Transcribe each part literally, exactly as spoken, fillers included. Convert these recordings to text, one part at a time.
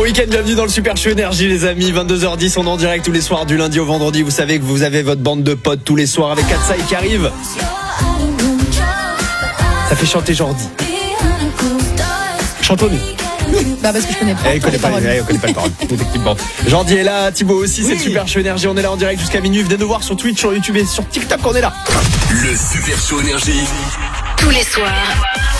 week-end, bienvenue dans le Super Show Énergie les amis, vingt-deux heures dix, on est en direct tous les soirs du lundi au vendredi. Vous savez que vous avez votre bande de potes tous les soirs avec Katsai qui arrive. Ça fait chanter Jordi. Chantons-nous. Bah parce que je connais pas, eh, connaît les pas paroles. les, eh, on connaît pas les paroles, effectivement. Jordi est là, Thibaut aussi, oui. C'est le Super Show Énergie, on est là en direct jusqu'à minuit. Venez nous voir sur Twitch, sur YouTube et sur TikTok, on est là. Le Super Show Énergie. Tous les soirs.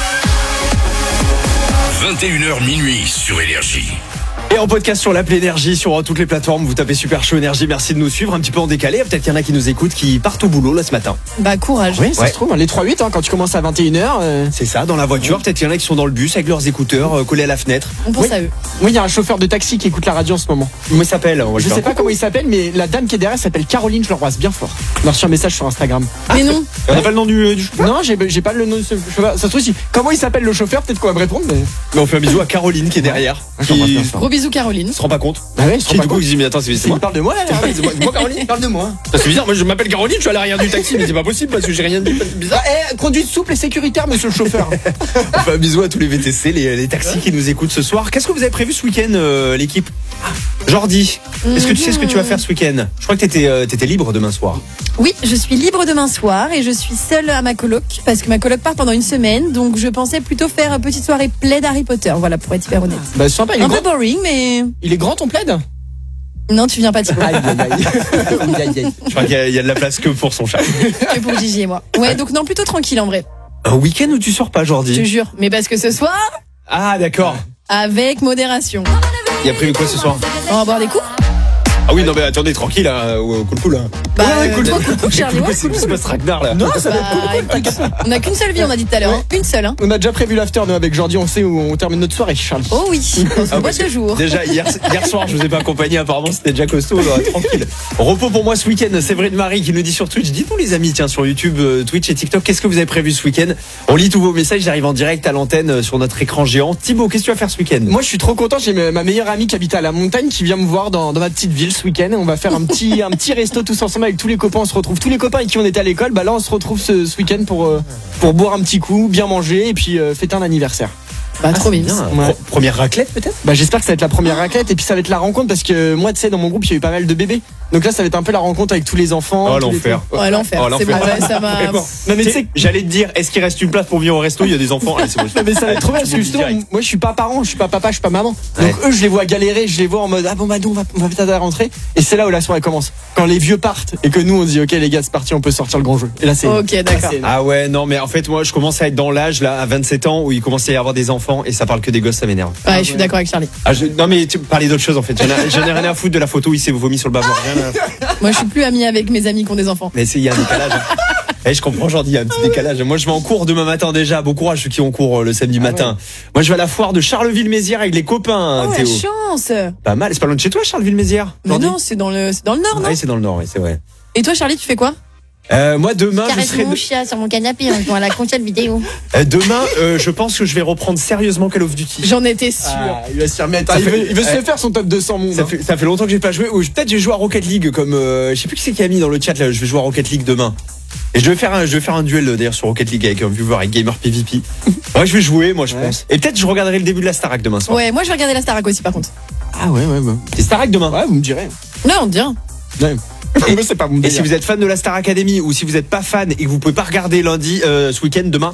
vingt et une heures minuit sur Énergie. Et en podcast sur l'appli Énergie, sur toutes les plateformes, vous tapez Super Show Énergie. Merci de nous suivre un petit peu en décalé. Peut-être qu'il y en a qui nous écoutent, qui partent au boulot là ce matin. Bah courage. Oui, ça ouais. se trouve, les trois huit, hein, quand tu commences à vingt et une heures. Euh... C'est ça, dans la voiture. Peut-être qu'il y en a qui sont dans le bus avec leurs écouteurs euh, collés à la fenêtre. On pense oui. à eux. Oui, il y a un chauffeur de taxi qui écoute la radio en ce moment. Comment il s'appelle? Je sais pas comment il s'appelle, mais la dame qui est derrière s'appelle Caroline, je l'embrasse bien fort. On a reçu un message sur Instagram. Mais non. On n'a pas le nom du, du chauffeur? Non, j'ai, j'ai pas le nom du chauffeur. Ça se trouve, si. Comment il s'appelle le chauffeur? Peut-être qu'on va me répondre, mais. Mais on fait un bisou à Caroline qui est derrière. Ah, Qui Gros bisous Caroline. se rend pas compte. Ah ouais, je Qui du coup il se dit mais attends c'est, c'est moi. Il parle de moi là, là. C'est moi, c'est moi, Caroline, parle de moi. Ça, c'est bizarre, moi je m'appelle Caroline, je suis à l'arrière du taxi, mais c'est pas possible parce que j'ai rien dit. C'est bizarre. Ah, eh, conduite souple et sécuritaire, monsieur le chauffeur. On fait un bisou à tous les V T C, les, les taxis qui nous écoutent ce soir. Qu'est-ce que vous avez prévu ce week-end, euh, l'équipe? Jordi, est-ce que tu sais ce que tu vas faire ce week-end? Je crois que t'étais, euh, t'étais libre demain soir. Oui, je suis libre demain soir et je suis seule à ma coloc parce que ma coloc part pendant une semaine. Donc je pensais plutôt faire une petite soirée plaid Harry Potter. Voilà, pour être hyper honnête. Bah, c'est sympa, il est Un grand. peu boring, mais Il est grand ton plaid? non, tu viens pas Thibaut. Aïe, aïe, aïe. Aïe, aïe, aïe. Je crois qu'il y a, il y a de la place que pour son chat. Que pour Gigi et moi. Ouais, donc non, plutôt tranquille en vrai. Un week-end où tu sors pas, Je te Jordi? jure. Mais parce que ce soir, Ah d'accord. avec modération. Il y a prévu quoi ce soir? On va boire des coups. Ah oui, non mais attendez, tranquille, hein, euh, cool cool. Hein. Bah, Ouais, euh, cool, toi, cool, cool, cool, Charlie, ouais, c'est cool, c'est pas ce traquenard là. Non, ça va Bah, être cool. écoute, on a qu'une seule vie, on a dit tout à l'heure. hein. Une seule, hein. On a déjà prévu l'after, nous, avec Jordi, on sait où on termine notre soirée, Charlie. Oh oui, dans une Ah, boîte parce de que jour. Déjà hier, hier soir je vous ai pas accompagné, apparemment c'était déjà costaud, alors, tranquille. Repos pour moi ce week-end, Séverine Marie qui nous dit sur Twitch, dites-nous les amis, tiens sur YouTube, euh, Twitch et TikTok, qu'est-ce que vous avez prévu ce week-end? On lit tous vos messages, j'arrive en direct à l'antenne euh, sur notre écran géant. Thibaut, qu'est-ce que tu vas faire ce week-end? Moi, je suis trop content. J'ai ma meilleure amie qui habite à la montagne qui vient me voir dans, dans ma petite ville ce week-end. On va faire un petit, un petit resto tous ensemble avec tous les copains. On se retrouve tous les copains avec qui on était à l'école. Bah là, on se retrouve ce, ce week-end pour euh, pour boire un petit coup, bien manger et puis euh, fêter un anniversaire. Bah, trop bien. Ouais. Pro- première raclette peut-être? Bah j'espère que ça va être la première raclette et puis ça va être la rencontre parce que moi, tu sais, dans mon groupe, il y a eu pas mal de bébés. Donc là, ça va être un peu la rencontre avec tous les enfants. Oh tous les l'enfer. trucs. Ouais, l'enfer. Oh, c'est bon, l'enfer. ouais, ça m'a. Vraiment. Non mais tu Tu sais, sais, j'allais te dire, est-ce qu'il reste une place pour venir au resto? Il y a des enfants. Allez, c'est bon. non, mais ça va être trop bien parce que Tout justement, direct. moi je suis pas parent, je suis pas papa, je suis pas maman. Donc Ouais. eux, je les vois galérer, je les vois en mode ah bon bah nous on va, on va peut-être à la rentrée. Et c'est là où la soirée commence. Quand les vieux partent et que nous on dit ok les gars c'est parti, on peut sortir le grand jeu. Et là c'est. Ok, d'accord. c'est- Ah ouais, non mais en fait moi je commence à être dans l'âge là à vingt-sept ans où il commence à y avoir des enfants et ça parle que des gosses, ça m'énerve. Ouais, je suis d'accord avec Charlie. Ah, je- non mais tu parlais d'autre chose en fait. J'en ai, j'en ai rien à foutre de la photo où il s'est vomi sur le bavard. Rien à- Moi, je suis plus amie avec mes amis qui ont des enfants. Mais c'est il y a un décalage. Eh, je comprends Jordi, il y a un petit décalage. Moi je vais en cours demain matin déjà. Bon courage ceux qui ont cours euh, le samedi matin. Moi je vais à la foire de Charleville-Mézières avec les copains. Oh, la Théo. chance. Pas mal. C'est pas loin de chez toi Charleville-Mézières? Mais Jordi non, c'est dans le, c'est dans le nord, non? Ouais, c'est dans le nord, oui, c'est vrai. Et toi, Charlie, tu fais quoi? Euh, moi demain je Caresse serai mon chien sur mon canapé en jouant à la console vidéo. Euh, demain euh, je pense que je vais reprendre sérieusement Call of Duty. J'en étais sûre. Ah, il va se remettre. Ça il, fait- veut, il veut se Ouais. le faire son top deux cents monde. Ça hein. fait, ça fait longtemps que j'ai pas joué. Ou je- peut-être j'ai joué à Rocket League comme euh, je sais plus qui c'est qui a mis dans le chat là. Je vais jouer à Rocket League demain. Et je vais faire un, je vais faire un duel euh, d'ailleurs sur Rocket League avec un viewer avec Gamer P V P. Ouais, je vais jouer moi je Ouais. pense. Et peut-être je regarderai le début de la Starac demain soir. Ouais, moi, je vais regarder la Starac aussi, par contre. Ah ouais ouais ouais. C'est Starac demain. Ouais vous me direz. Non, on te dira. Ouais. Moi c'est pas mon Et délire. si vous êtes fan de la Star Academy ou si vous êtes pas fan et que vous pouvez pas regarder lundi euh, ce week-end demain.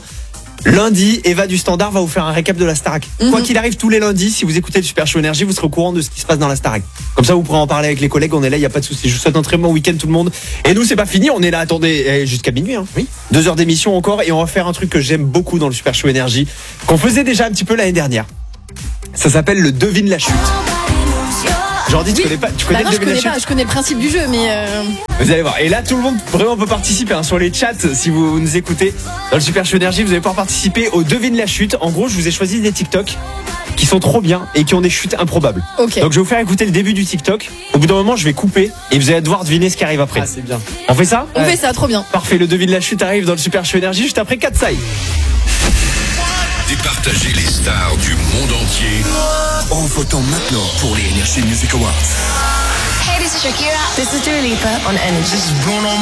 Lundi, Eva du Standard va vous faire un récap de la Starac. Mhm. Quoi qu'il arrive tous les lundis, si vous écoutez le Super Show Énergie, vous serez au courant de ce qui se passe dans la Starac. Comme ça, vous pourrez en parler avec les collègues. On est là, il y a pas de souci. Je vous souhaite un très bon week-end tout le monde. Et nous, c'est pas fini. On est là, attendez, eh, jusqu'à minuit. Hein. Oui. Deux heures d'émission encore et on va faire un truc que j'aime beaucoup dans le Super Show Énergie, qu'on faisait déjà un petit peu l'année dernière. Ça s'appelle le devine la chute. Jordi, tu Oui. connais pas, tu Bah connais non, le je devine la connais chute? pas. Je connais le principe du jeu, mais euh... Vous allez voir. Et là, tout le monde vraiment peut participer hein, sur les chats. Si vous nous écoutez dans le Super Show Énergie, vous allez pouvoir participer au devine la chute. En gros, je vous ai choisi des TikTok qui sont trop bien et qui ont des chutes improbables. ok. Donc, je vais vous faire écouter le début du TikTok. Au bout d'un moment, je vais couper et vous allez devoir deviner ce qui arrive après. Ah c'est bien. On fait ça? On fait ça, trop bien. Parfait. Le devine la chute arrive dans le Super Show Énergie juste après Katsai. Départager les stars du monde entier en votant maintenant pour les Energy Music Awards. Hey, this is Shakira. This is Dua Lipa on Energy. This is Bruno